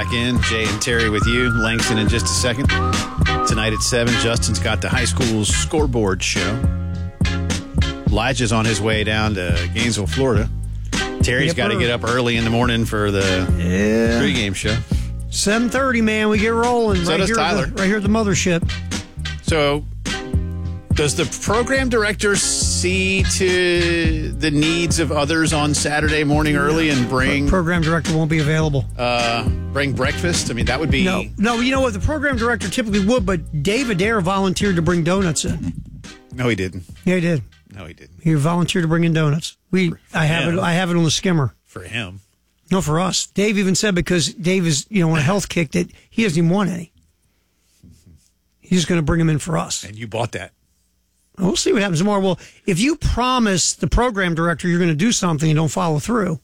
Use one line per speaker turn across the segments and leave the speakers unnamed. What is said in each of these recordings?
back in. Jay and Terry with you. Langston in just a second. Tonight at 7, Justin's got the high school scoreboard show. Elijah's on his way down to Gainesville, Florida. Terry's got to get up early in the morning for the pregame show.
7:30, man. We get rolling.
So does Tyler.
Right here at the mothership.
So, does the program director see to the needs of others on Saturday morning early and bring...
Program director won't be available.
Bring breakfast? I mean, that would be...
No, you know what? The program director typically would, but Dave Adair volunteered to bring donuts in.
No, he didn't.
Yeah, he did.
No, he didn't.
He volunteered to bring in donuts. I have it on the skimmer.
For him.
No, for us. Dave even said because Dave is, on a health kick that he doesn't even want any. He's just going to bring them in for us.
And you bought that.
We'll see what happens tomorrow. Well, if you promise the program director you're going to do something and don't follow through.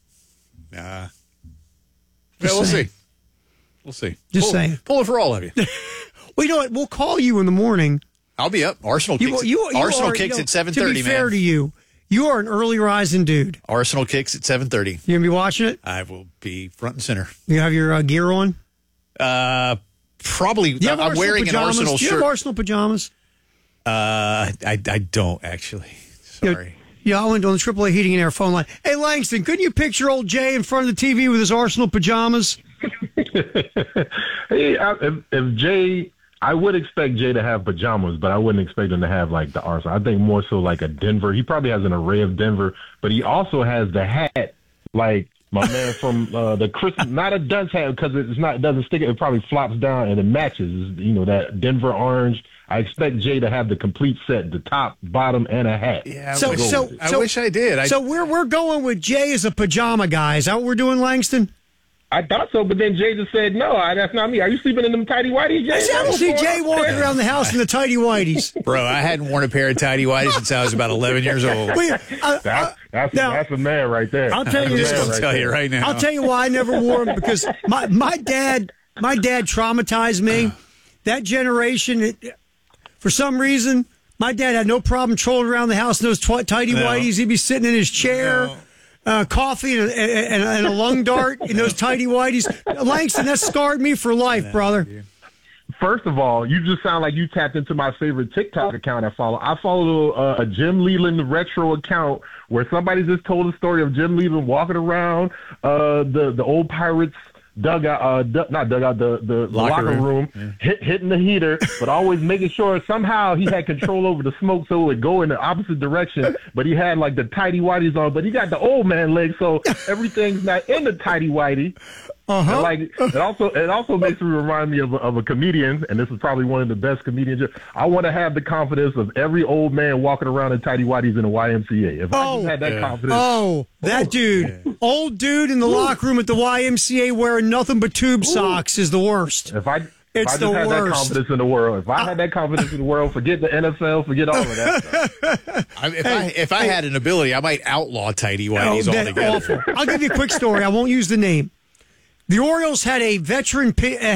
We'll see. We'll see.
Just saying.
Pull it for all of you.
Well, you know what? We'll call you in the morning.
I'll be up. Arsenal kicks at 7:30, man.
To be fair to you, you are an early rising dude.
Arsenal kicks at 7:30.
You going to be watching it?
I will be front and center.
You have your gear on?
Probably. I'm wearing
pajamas?
an Arsenal shirt.
Do you have Arsenal pajamas?
I don't, actually. Sorry.
Yeah, I went on the AAA Heating and Air phone line. Hey, Langston, couldn't you picture old Jay in front of the TV with his Arsenal pajamas?
Hey, if Jay... I would expect Jay to have pajamas, but I wouldn't expect him to have, like, the Arsenal. I think more so like a Denver. He probably has an array of Denver, but he also has the hat, like my man from the Christmas, not a dunce hat because it doesn't stick. It probably flops down and it matches, that Denver orange. I expect Jay to have the complete set, the top, bottom, and a hat.
Yeah, I wish I did.
So we're going with Jay as a pajama guy. Is that what we're doing, Langston?
I thought so, but then Jay just said, no, that's not me. Are you sleeping in them tighty whities, Jay?
I don't see Jay walking around the house in the tighty whities.
Bro, I hadn't worn a pair of tidy whities since I was about 11 years old.
That's a man right there.
I'll tell you this.
I'll tell you right now.
I'll tell you why I never wore them, because my dad traumatized me. That generation, for some reason, my dad had no problem trolling around the house in those tidy whities. He'd be sitting in his chair. Coffee and a lung dart in those tidy whities. Langston, that scarred me for life, brother.
First of all, you just sound like you tapped into my favorite TikTok account I follow. I follow a Jim Leland retro account where somebody just told a story of Jim Leland walking around the old Pirates dugout, the locker room, hitting the heater, but always making sure somehow he had control over the smoke so it would go in the opposite direction. But he had like the tidy whities on, but he got the old man legs, so everything's not in the tidy whitey.
Uh-huh.
Like it also makes me remind me of a comedian, and this is probably one of the best comedians. I want to have the confidence of every old man walking around in tidy whities in the YMCA. If I just had that confidence.
That dude, old dude in the locker room at the YMCA wearing nothing but tube socks is the worst.
If I just had that confidence in the world, forget the NFL, forget all of that stuff.
If I had an ability, I might outlaw tidy whities altogether.
Awful. I'll give you a quick story. I won't use the name. The Orioles had a veteran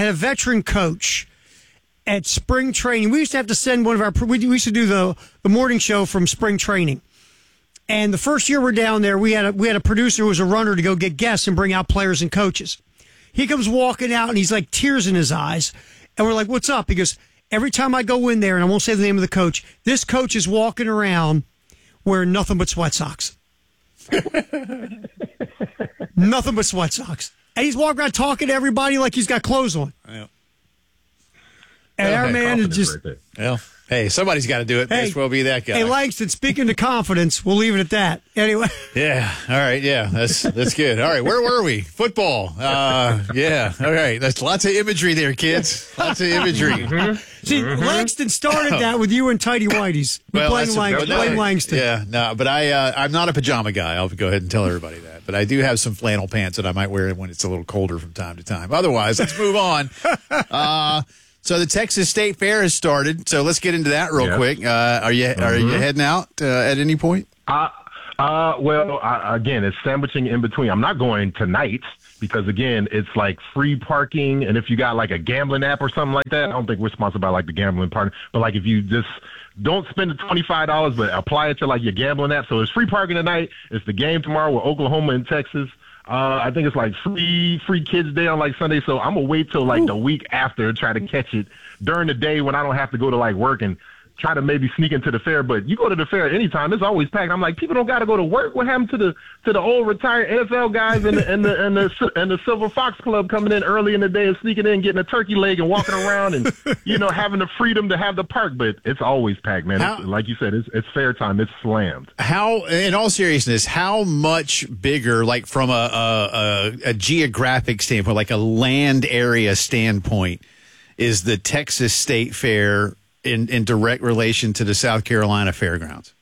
coach at spring training. We used to have to send we used to do the morning show from spring training. And the first year we're down there, we had a producer who was a runner to go get guests and bring out players and coaches. He comes walking out and he's like tears in his eyes. And we're like, what's up? He goes, every time I go in there, and I won't say the name of the coach, this coach is walking around wearing nothing but sweat socks. Nothing but sweat socks. And he's walking around talking to everybody like he's got clothes on.
Yeah.
And our man is just...
Well, hey, somebody's got to do it. May as well be that guy.
Hey, Langston, speaking to confidence, we'll leave it at that. Anyway.
Yeah. All right. Yeah. That's good. All right. Where were we? Football. Yeah. All right. That's lots of imagery there, kids. Lots of imagery.
Mm-hmm.
See, Langston started that with you and Tidy Whities. Blame Langston.
Yeah. No, but I'm not a pajama guy. I'll go ahead and tell everybody that. But I do have some flannel pants that I might wear when it's a little colder from time to time. Otherwise, let's move on. So the Texas State Fair has started. So let's get into that real quick. Are you heading out at any point?
Again, it's sandwiching in between. I'm not going tonight because, again, it's like free parking. And if you got like a gambling app or something like that, I don't think we're sponsored by like the gambling partner. But like if you just don't spend the $25, but apply it to like your gambling app. So it's free parking tonight. It's the game tomorrow with Oklahoma and Texas. I think it's like free kids day on like Sunday. So I'm gonna wait till like the week after to try to catch it during the day when I don't have to go to like work and try to maybe sneak into the fair. But you go to the fair anytime, it's always packed. I'm like, people don't got to go to work. What happened to the old retired NFL guys and the Silver Fox Club coming in early in the day and sneaking in, getting a turkey leg and walking around and having the freedom to have the park? But it's always packed, man. Like you said, it's fair time. It's slammed.
How, in all seriousness, how much bigger, like from a geographic standpoint, like a land area standpoint, is the Texas State Fair in direct relation to the South Carolina Fairgrounds?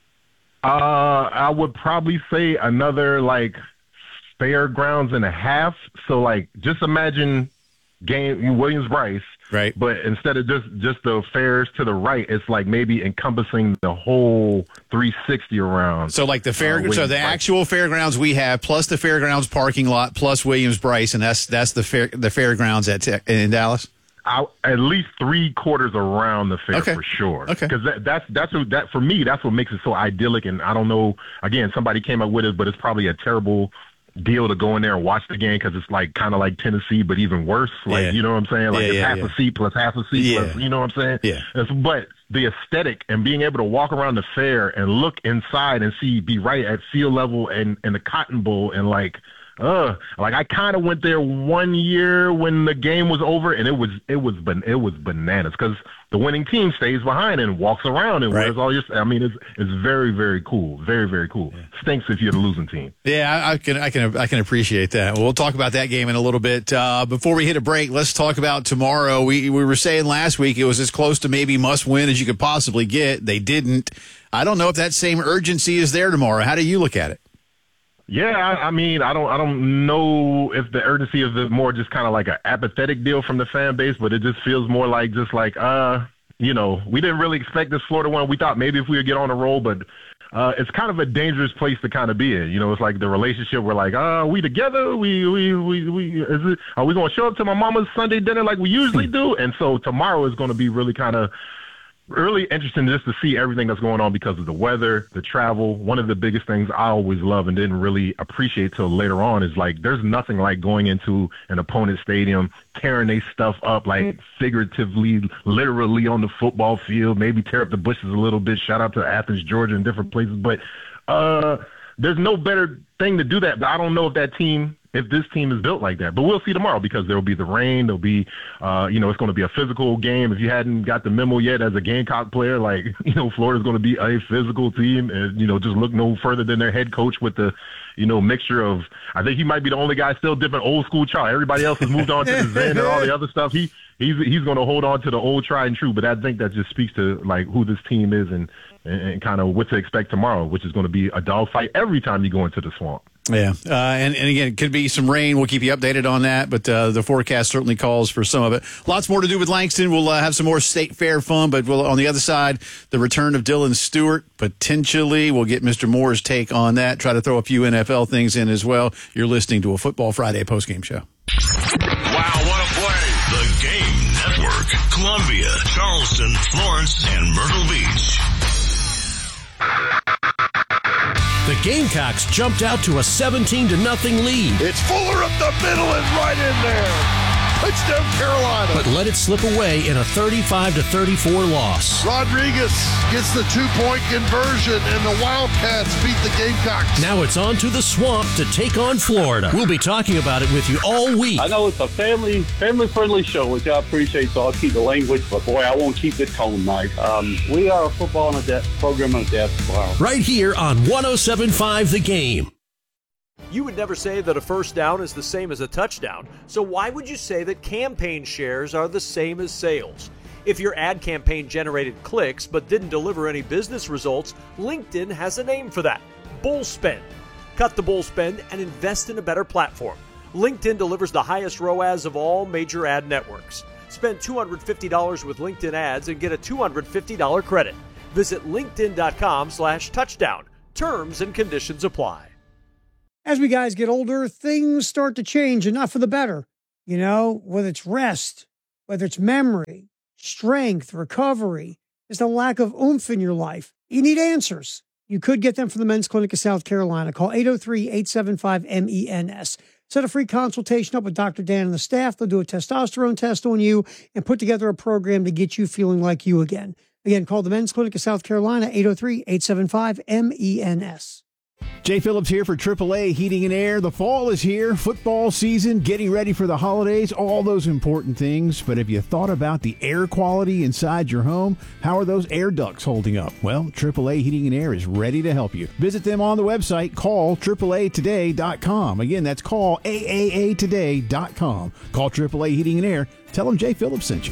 I would probably say another like fairgrounds and a half. So like, just imagine Williams-Brice,
right?
But instead of just the fairs to the right, it's like maybe encompassing the whole 360 around.
So like so the actual fairgrounds we have, plus the fairgrounds parking lot, plus Williams-Brice, and that's the fairgrounds in Dallas.
At least 3/4 around the fair,
okay,
for sure.
Okay,
because that for me, that's what makes it so idyllic. And I don't know, again, somebody came up with it, but it's probably a terrible deal to go in there and watch the game because it's like kind of like Tennessee, but even worse. Like, you know what I'm saying? Like it's half a seat plus half a seat plus, you know what I'm saying?
Yeah.
But the aesthetic and being able to walk around the fair and look inside and be right at field level and the Cotton Bowl and like I kind of went there one year when the game was over, and it was bananas because the winning team stays behind and walks around and wears all your. I mean, it's very, very cool, very, very cool. Yeah. Stinks if you're the losing team.
Yeah, I can appreciate that. Well, we'll talk about that game in a little bit. Before we hit a break, let's talk about tomorrow. We were saying last week it was as close to maybe must win as you could possibly get. They didn't. I don't know if that same urgency is there tomorrow. How do you look at it?
Yeah, I mean, I don't know if the urgency is more just kind of like an apathetic deal from the fan base, but it just feels more like we didn't really expect this Florida one. We thought maybe if we would get on a roll, but it's kind of a dangerous place to kind of be in. It's like the relationship. We're like, we together? Are we going to show up to my mama's Sunday dinner like we usually do? And so tomorrow is going to be really kind of really interesting just to see everything that's going on because of the weather, the travel. One of the biggest things I always love and didn't really appreciate till later on is like there's nothing like going into an opponent's stadium, tearing their stuff up, like figuratively, literally on the football field, maybe tear up the bushes a little bit. Shout out to Athens, Georgia, and different places. But there's no better thing to do that. But I don't know if this team is built like that. But we'll see tomorrow because there'll be the rain. There'll be, it's going to be a physical game. If you hadn't got the memo yet as a Gamecock player, like, Florida's going to be a physical team and, just look no further than their head coach with the, mixture of, I think he might be the only guy still dipping old school chart. Everybody else has moved on to the Zen and all the other stuff. He's going to hold on to the old tried and true. But I think that just speaks to like who this team is and kind of what to expect tomorrow, which is going to be a dogfight every time you go into the swamp.
Yeah, and again, it could be some rain. We'll keep you updated on that, but the forecast certainly calls for some of it. Lots more to do with Langston. We'll have some more State Fair fun, but on the other side, the return of Dylan Stewart, potentially. We'll get Mr. Moore's take on that, try to throw a few NFL things in as well. You're listening to a Football Friday postgame show.
Wow, what a play! The Game Network, Columbia, Charleston, Florence, and Myrtle Beach.
The Gamecocks jumped out to a 17-0 lead.
It's Fuller up the middle and right in there. Touchdown, Carolina.
But let it slip away in a 35-34 loss.
Rodriguez gets the 2-point conversion, and the Wildcats beat the Gamecocks.
Now it's on to the Swamp to take on Florida. We'll be talking about it with you all week.
I know it's a family-friendly show, which I appreciate, so I'll keep the language, but boy, I won't keep the tone nice. We are a football and a program and a depth. Wow.
Right here on 107.5 The Game.
You would never say that a first down is the same as a touchdown, so why would you say that campaign shares are the same as sales? If your ad campaign generated clicks but didn't deliver any business results, LinkedIn has a name for that: bull spend. Cut the bull spend and invest in a better platform. LinkedIn delivers the highest ROAS of all major ad networks. Spend $250 with LinkedIn ads and get a $250 credit. Visit linkedin.com/touchdown. Terms and conditions apply.
As we guys get older, things start to change, and not for the better. Whether it's rest, whether it's memory, strength, recovery, just a lack of oomph in your life. You need answers. You could get them from the Men's Clinic of South Carolina. Call 803-875-MENS. Set a free consultation up with Dr. Dan and the staff. They'll do a testosterone test on you and put together a program to get you feeling like you again. Again, call the Men's Clinic of South Carolina, 803-875-MENS.
Jay Phillips here for AAA Heating and Air. The fall is here, football season, getting ready for the holidays, all those important things. But have you thought about the air quality inside your home? How are those air ducts holding up? Well, AAA Heating and Air is ready to help you. Visit them on the website, call AAAtoday.com. Again, that's call AAAtoday.com. Call AAA Heating and Air. Tell them Jay Phillips sent you.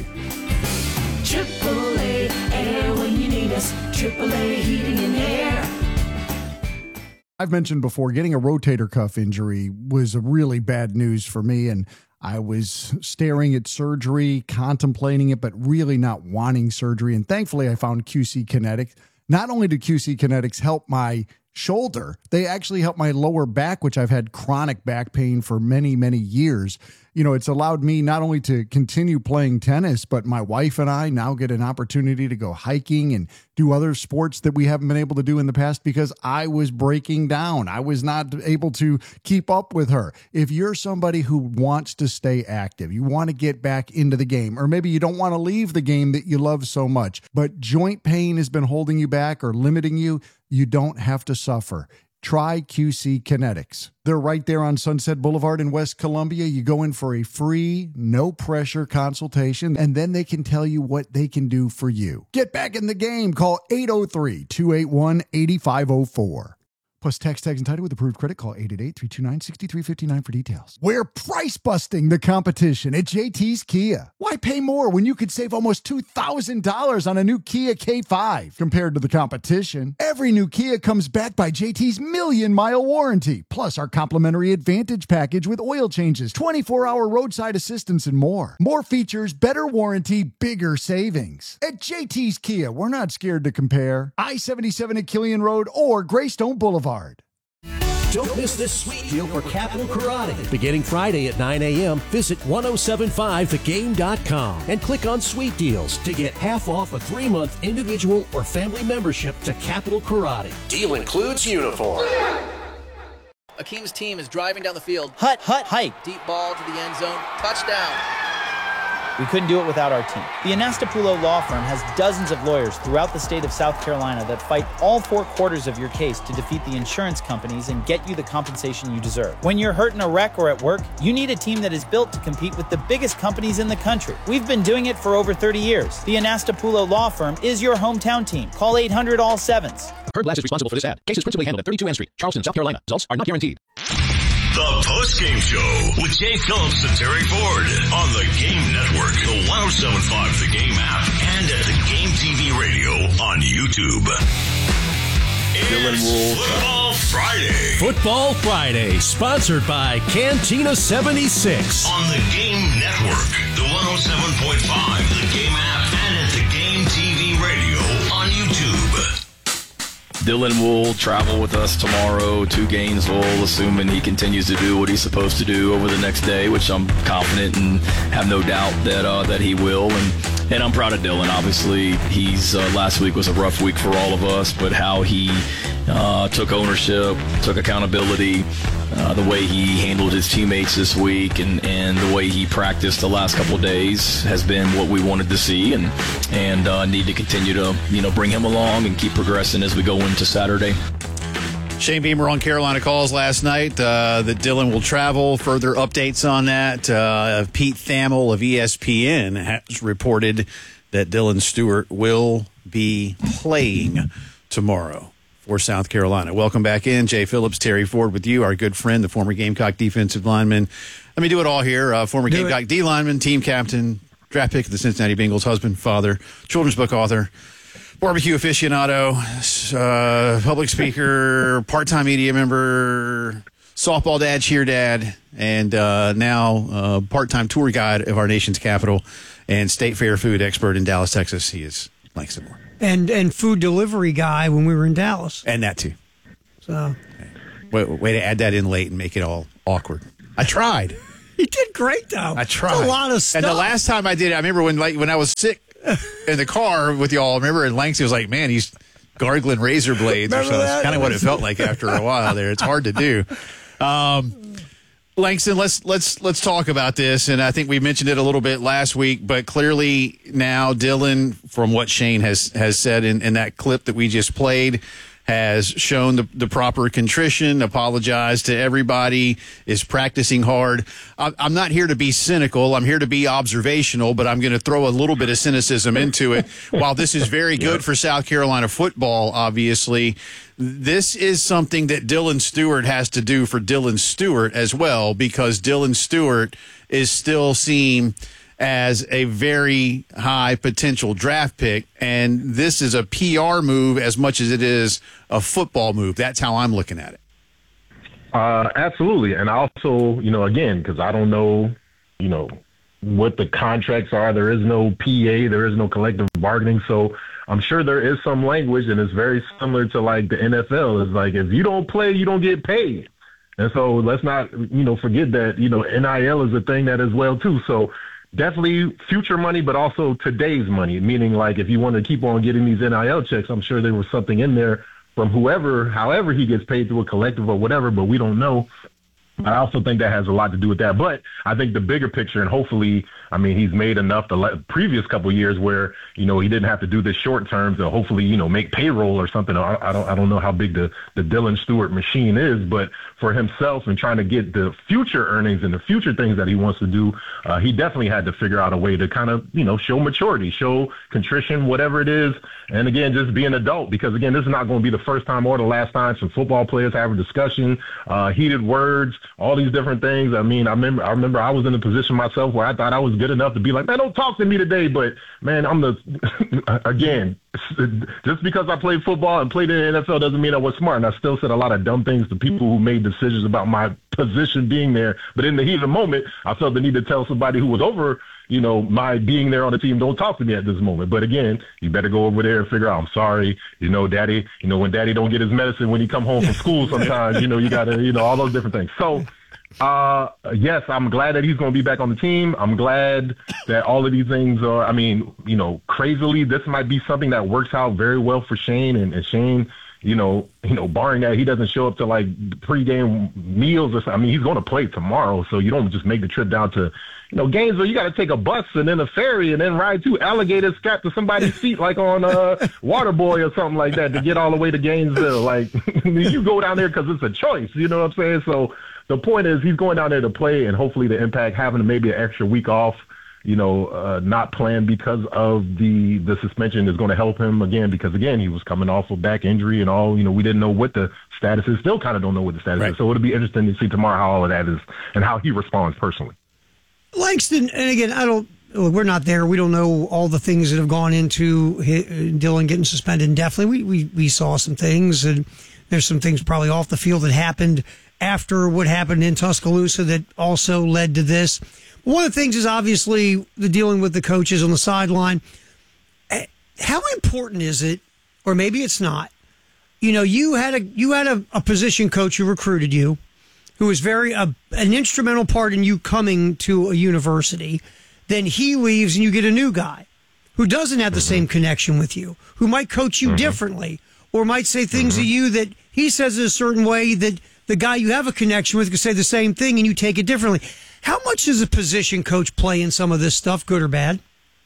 AAA Air when you need us. AAA Heating and Air.
I've mentioned before, getting a rotator cuff injury was really bad news for me, and I was staring at surgery, contemplating it, but really not wanting surgery. And thankfully, I found QC Kinetics. Not only did QC Kinetics help my shoulder, they actually helped my lower back, which I've had chronic back pain for many, many years. You know, it's allowed me not only to continue playing tennis, but my wife and I now get an opportunity to go hiking and do other sports that we haven't been able to do in the past because I was breaking down. I was not able to keep up with her. If you're somebody who wants to stay active, you want to get back into the game, or maybe you don't want to leave the game that you love so much, but joint pain has been holding you back or limiting you, you don't have to suffer. Try QC Kinetics. They're right there on Sunset Boulevard in West Columbia. You go in for a free, no-pressure consultation, and then they can tell you what they can do for you. Get back in the game. Call 803-281-8504. Plus text tags entitled with approved credit. Call 888-329-6359 for details. We're price busting the competition at JT's Kia. Why pay more when you could save almost $2,000 on a new Kia K5 compared to the competition? Every new Kia comes backed by JT's million-mile warranty, plus our complimentary Advantage package with oil changes, 24-hour roadside assistance, and more. More features, better warranty, bigger savings. At JT's Kia, we're not scared to compare. I-77 at Killian Road or Greystone Boulevard.
Don't miss this sweet deal for Capital Karate. Beginning Friday at 9 a.m., visit 1075thegame.com and click on Sweet Deals to get half off a 3-month individual or family membership to Capital Karate. Deal includes uniform.
Akeem's team is driving down the field.
Hut, hike.
Deep ball to the end zone. Touchdown.
We couldn't do it without our team. The Anastapulo Law Firm has dozens of lawyers throughout the state of South Carolina that fight all 4 quarters of your case to defeat the insurance companies and get you the compensation you deserve. When you're hurt in a wreck or at work, you need a team that is built to compete with the biggest companies in the country. We've been doing it for over 30 years. The Anastapulo Law Firm is your hometown team. Call 800-ALL-7s.
Herb Glass is responsible for this ad. Case is principally handled at 32 N Street, Charleston, South Carolina. Results are not guaranteed.
The Post-Game Show with Jay Phillips and Terry Ford on the Game Network, the 1075 The Game app, and at the Game TV radio on YouTube. It's Football Friday.
Football Friday, sponsored by Cantina 76.
On the Game Network, the 107.5 The Game app, and at the Game TV radio on YouTube.
Dylan will travel with us tomorrow to Gainesville, assuming he continues to do what he's supposed to do over the next day, which I'm confident and have no doubt that he will. And I'm proud of Dylan. Obviously, last week was a rough week for all of us, but how he took ownership, took accountability, the way he handled his teammates this week, and the way he practiced the last couple of days has been what we wanted to see, and need to continue to bring him along and keep progressing as we go into Saturday.
Shane Beamer on Carolina Calls last night that Dylan will travel. Further updates on that. Pete Thamel of ESPN has reported that Dylan Stewart will be playing tomorrow for South Carolina. Welcome back in. Jay Phillips, Terry Ford with you, our good friend, the former Gamecock defensive lineman. Let me do it all here. Former Gamecock D lineman, team captain, draft pick of the Cincinnati Bengals, husband, father, children's book author, barbecue aficionado, public speaker, part-time media member, softball dad, cheer dad, and now part-time tour guide of our nation's capital and state fair food expert in Dallas, Texas. He is Langston Moore.
And food delivery guy when we were in Dallas.
And that too.
So,
way to add that in late and make it all awkward. I tried.
You did great, though.
I tried.
That's a lot of stuff.
And the last time I did it, I remember when I was sick in the car with y'all. I remember, and Langston was like, "Man, he's gargling razor blades or something. That's kind of what it felt like after a while there. It's hard to do. Langston, let's talk about this, and I think we mentioned it a little bit last week, but clearly now Dylan, from what Shane has said in that clip that we just played, has shown the proper contrition, apologized to everybody, is practicing hard. I'm not here to be cynical. I'm here to be observational, but I'm going to throw a little bit of cynicism into it. While this is very good for South Carolina football, obviously, this is something that Dylan Stewart has to do for Dylan Stewart as well, because Dylan Stewart is still seen as a very high potential draft pick, and this is a PR move as much as it is a football move. That's how I'm looking at it.
Absolutely. And also, again, because I don't know, what the contracts are. There is no PA. There is no collective bargaining. So I'm sure there is some language, and it's very similar to like the NFL. It's like, if you don't play, you don't get paid. And so let's not, forget that, NIL is a thing that as well too. So definitely future money, but also today's money, meaning like if you want to keep on getting these NIL checks, I'm sure there was something in there from however he gets paid through a collective or whatever, but we don't know. I also think that has a lot to do with that. But I think the bigger picture, and hopefully, he's made enough the previous couple of years where, he didn't have to do this short term to hopefully, make payroll or something. I don't know how big the Dylan Stewart machine is, but for himself and trying to get the future earnings and the future things that he wants to do, he definitely had to figure out a way to kind of, show maturity, show contrition, whatever it is. And again, just be an adult, because again, this is not going to be the first time or the last time some football players have a discussion, heated words, all these different things. I remember I was in a position myself where I thought I was good enough to be like, man, don't talk to me today. But man, again, just because I played football and played in the NFL doesn't mean I was smart. And I still said a lot of dumb things to people who made decisions about my position being there. But in the heat of the moment, I felt the need to tell somebody who was over, my being there on the team, don't talk to me at this moment. But again, you better go over there and figure out, I'm sorry, daddy, when daddy don't get his medicine when he come home from school sometimes, you gotta, all those different things. So, yes, I'm glad that he's going to be back on the team. I'm glad that all of these things are, crazily, this might be something that works out very well for Shane, and Shane, barring that he doesn't show up to like pregame meals or something. He's going to play tomorrow, so you don't just make the trip down to, Gainesville. You got to take a bus and then a ferry and then ride 2 alligators strapped to somebody's feet like on Waterboy or something like that to get all the way to Gainesville. Like, you go down there because it's a choice, you know what I'm saying? So the point is he's going down there to play, and hopefully the impact, having maybe an extra week off, not playing because of the suspension is going to help him again, because again, he was coming off a back injury and all, we didn't know what the status is, still kind of don't know what the status is. So it'll be interesting to see tomorrow how all of that is and how he responds personally.
Langston, and again, we're not there. We don't know all the things that have gone into Dylan getting suspended indefinitely. We saw some things, and there's some things probably off the field that happened after what happened in Tuscaloosa that also led to this. One of the things is obviously the dealing with the coaches on the sideline. How important is it, or maybe it's not? You had a position coach who recruited you, who was an instrumental part in you coming to a university. Then he leaves, and you get a new guy who doesn't have the same connection with you, who might coach you differently, or might say things to you that he says in a certain way that the guy you have a connection with could say the same thing, and you take it differently. How much does a position coach play in some of this stuff, good or bad?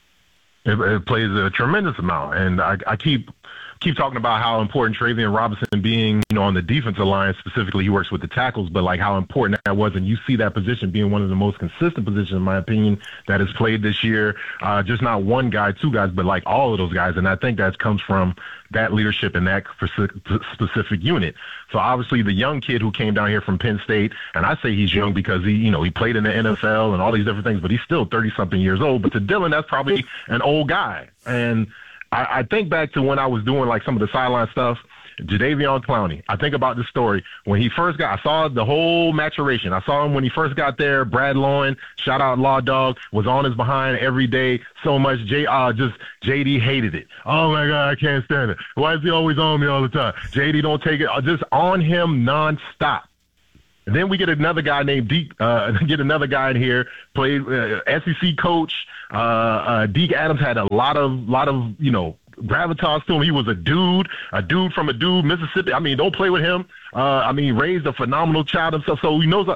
It plays a tremendous amount, and I keep talking about how important Travian Robinson being, on the defensive line specifically, he works with the tackles, but like how important that was, and you see that position being one of the most consistent positions, in my opinion, that is played this year. Just not one guy, 2 guys, but like all of those guys, and I think that comes from that leadership in that specific unit. So obviously the young kid who came down here from Penn State, and I say he's young because he played in the NFL and all these different things, but he's still 30-something years old. But to Dylan, that's probably an old guy. And I think back to when I was doing like some of the sideline stuff, Jadeveon Clowney. I think about this story. When he first I saw the whole maturation. I saw him when he first got there. Brad Lowen, shout out Law Dog, was on his behind every day so much. JD hated it. Oh my God, I can't stand it. Why is he always on me all the time? JD don't take it. Just on him nonstop. And then we get another guy named Deke, get another guy in here, played SEC coach. Deke Adams had a lot of gravitas to him. He was a dude from a dude, Mississippi. I mean, don't play with him. Raised a phenomenal child himself. So he knows,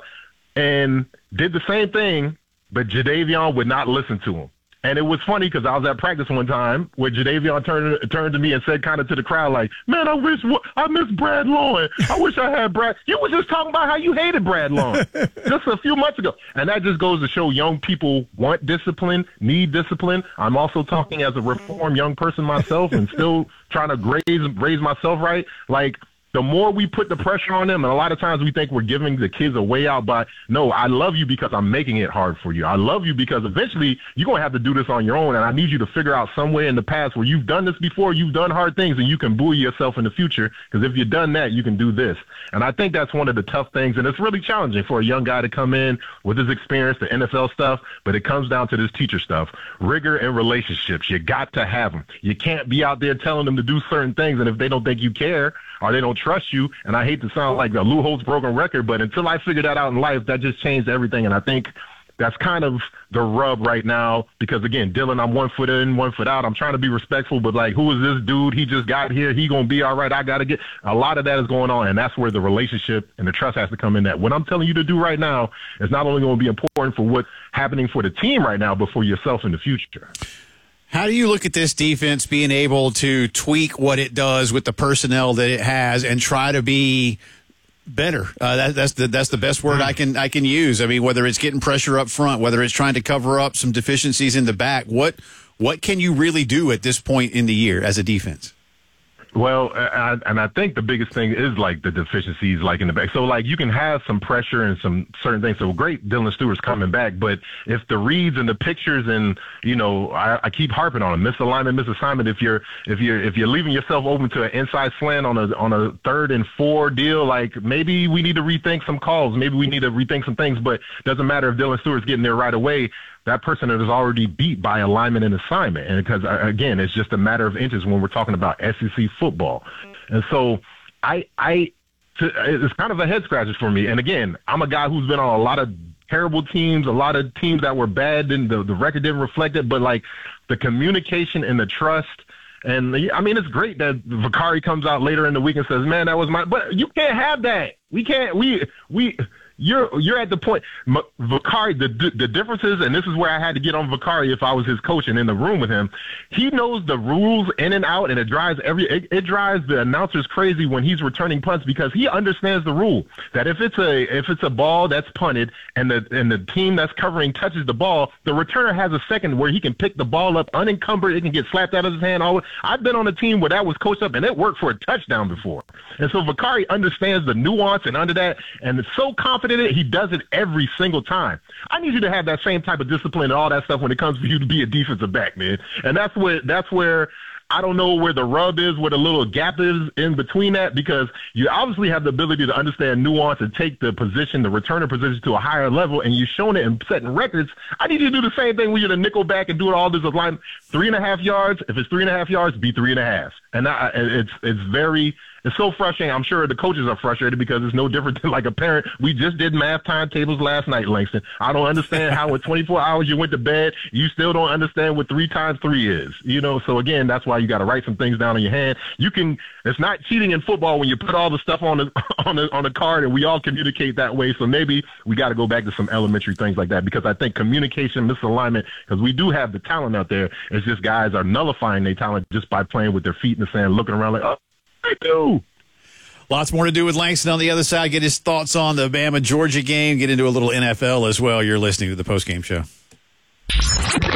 and did the same thing, but Jadeveon would not listen to him. And it was funny because I was at practice one time where Jadeveon turned to me and said kind of to the crowd like, man, I miss Brad Lowen. I wish I had Brad. You were just talking about how you hated Brad Lowen just a few months ago. And that just goes to show young people want discipline, need discipline. I'm also talking as a reformed young person myself and still trying to raise myself right. Like, the more we put the pressure on them, and a lot of times we think we're giving the kids a way out by, no, I love you because I'm making it hard for you. I love you because eventually you're going to have to do this on your own, and I need you to figure out some way in the past where you've done this before, you've done hard things, and you can bully yourself in the future, because if you've done that, you can do this. And I think that's one of the tough things, and it's really challenging for a young guy to come in with his experience, the NFL stuff, but it comes down to this teacher stuff. Rigor and relationships, you got to have them. You can't be out there telling them to do certain things, and if they don't think you care or they don't trust you, and I hate to sound like a Lou Holtz broken record, but until I figured that out in life, that just changed everything. And I think that's kind of the rub right now because, again, Dylan, I'm 1 foot in, 1 foot out. I'm trying to be respectful, but, like, who is this dude? He just got here. He going to be all right. I got to get – a lot of that is going on, and that's where the relationship and the trust has to come in. That what I'm telling you to do right now is not only going to be important for what's happening for the team right now, but for yourself in the future.
How do you look at this defense being able to tweak what it does with the personnel that it has and try to be better? That's the best word I can use. I mean, whether it's getting pressure up front, whether it's trying to cover up some deficiencies in the back, what can you really do at this point in the year as a defense?
Well, I think the biggest thing is, like, the deficiencies, like, in the back. So, like, you can have some pressure and some certain things. So, great, Dylan Stewart's coming back. But if the reads and the pictures and, you know, I keep harping on them, misalignment, misassignment, if you're leaving yourself open to an inside slant on a 3rd and 4 deal, like, maybe we need to rethink some calls. Maybe we need to rethink some things. But it doesn't matter if Dylan Stewart's getting there right away. That person is already beat by alignment and assignment. And because, again, it's just a matter of inches when we're talking about SEC football. And so it's kind of a head scratcher for me. And, again, I'm a guy who's been on a lot of terrible teams, a lot of teams that were bad, and the record didn't reflect it. But, like, the communication and the trust. And, I mean, it's great that Vicari comes out later in the week and says, man, that was my – but you can't have that. We can't – You're at the point, Vicari, the difference is, and this is where I had to get on Vicari if I was his coach and in the room with him, he knows the rules in and out, and it drives the announcers crazy when he's returning punts because he understands the rule that if it's a ball that's punted and the team that's covering touches the ball, the returner has a second where he can pick the ball up unencumbered, it can get slapped out of his hand. I've been on a team where that was coached up and it worked for a touchdown before. And so Vicari understands the nuance and under that, and it's so confident he does it every single time. I need you to have that same type of discipline and all that stuff when it comes for you to be a defensive back, man. And that's where I don't know where the rub is, where the little gap is in between that, because you obviously have the ability to understand nuance and take the returner position to a higher level, and you've shown it and setting records. I need you to do the same thing when you're the nickel back and doing all this alignment. 3.5 yards. If it's 3.5 yards, be 3.5. And it's so frustrating. I'm sure the coaches are frustrated because it's no different than like a parent. We just did math timetables last night, Langston. I don't understand how in 24 hours you went to bed, you still don't understand what 3 times 3 is. You know, so again, that's why you got to write some things down on your hand. It's not cheating in football when you put all the stuff on the card, and we all communicate that way. So maybe we got to go back to some elementary things like that, because I think communication, misalignment, because we do have the talent out there. It's just guys are nullifying their talent just by playing with their feet in the sand, looking around like, oh, I do.
Lots more to do with Langston on the other side. Get his thoughts on the Bama-Georgia game. Get into a little NFL as well. You're listening to the postgame show.